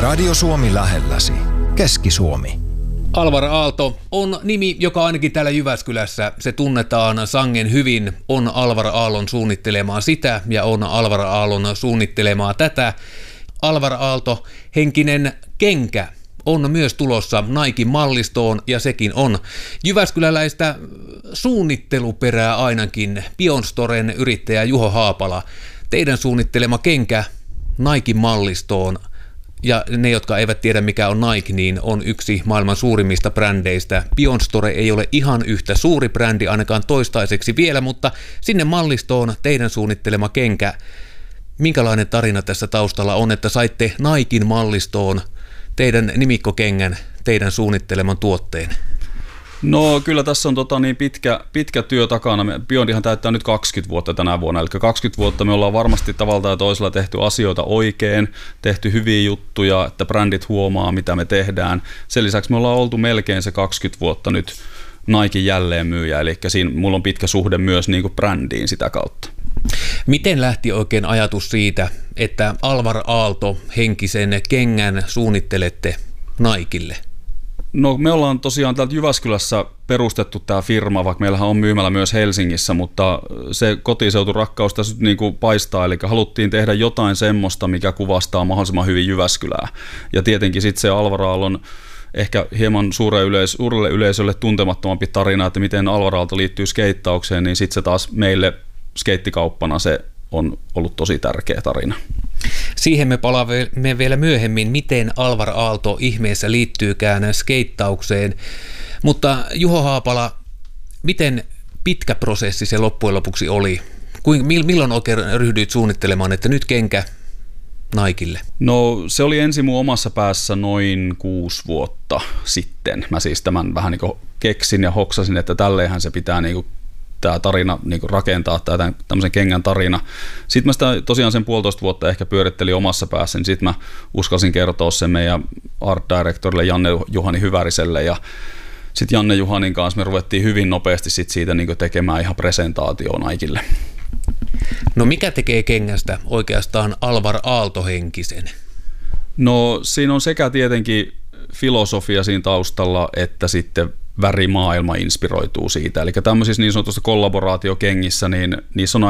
Radio Suomi lähelläsi. Keski-Suomi. Alvar Aalto on nimi, joka ainakin täällä Jyväskylässä se tunnetaan sangen hyvin. On Alvar Aallon suunnittelemaa sitä ja on Alvar Aallon suunnittelemaa tätä. Alvar Aalto henkinen kenkä on myös tulossa Naikin mallistoon ja sekin on jyväskyläläistä suunnitteluperää ainakin. Beyond Storen yrittäjä Juho Haapala, teidän suunnittelema kenkä Naikin mallistoon. Ja ne, jotka eivät tiedä mikä on Nike, niin on yksi maailman suurimmista brändeistä. Beyond Store ei ole ihan yhtä suuri brändi ainakaan toistaiseksi vielä, mutta sinne mallistoon teidän suunnittelema kenkä. Minkälainen tarina tässä taustalla on, että saitte Naikin mallistoon teidän nimikkokengän, teidän suunnitteleman tuotteen? No kyllä tässä on pitkä työ takana. Beyondihan täyttää nyt 20 vuotta tänä vuonna, eli 20 vuotta me ollaan varmasti tavalla tai toisella tehty asioita oikein, tehty hyviä juttuja, että brändit huomaa mitä me tehdään. Sen lisäksi me ollaan oltu melkein se 20 vuotta nyt Naikin jälleenmyyjä, eli siinä mulla on pitkä suhde myös niin kuin brändiin sitä kautta. Miten lähti oikein ajatus siitä, että Alvar Aalto henkisen kengän suunnittelette Nikelle? No me ollaan tosiaan täältä Jyväskylässä perustettu tämä firma, vaikka meillähän on myymälä myös Helsingissä, mutta se kotiseuturakkaus tässä niin kuin paistaa, eli haluttiin tehdä jotain semmoista, mikä kuvastaa mahdollisimman hyvin Jyväskylää. Ja tietenkin sitten se Alvar Aallon ehkä hieman suurelle yleisölle tuntemattomampi tarina, että miten Alvar Aalto liittyy skeittaukseen, niin sitten se taas meille skeittikauppana se on ollut tosi tärkeä tarina. Siihen me palaamme vielä myöhemmin, miten Alvar Aalto ihmeessä liittyykään skeittaukseen. Mutta Juho Haapala, miten pitkä prosessi se loppujen lopuksi oli? Milloin oikein ryhdyit suunnittelemaan, että nyt kenkä Nikelle? No se oli ensin mun omassa päässä noin 6 vuotta sitten. Mä siis tämän vähän niin kuin keksin ja hoksasin, että tälleenhän se pitää niin kuin tämä tarina niin kuin rakentaa, tämmöisen kengän tarina. Sitten mä sitä tosiaan sen 1,5 vuotta ehkä pyörittelin omassa päässä, niin sitten mä uskalsin kertoa sen meidän art directorille Janne Juhani Hyväriselle, ja sitten Janne Juhanin kanssa me ruvettiin hyvin nopeasti siitä niin kuin tekemään ihan presentaatioon Nikelle. No mikä tekee kengästä oikeastaan Alvar Aalto-henkisen? No siinä on sekä tietenkin filosofia siinä taustalla, että sitten värimaailma inspiroituu siitä. Eli tämmöisissä niin sanotusti kollaboraatiokengissä, niin niissä on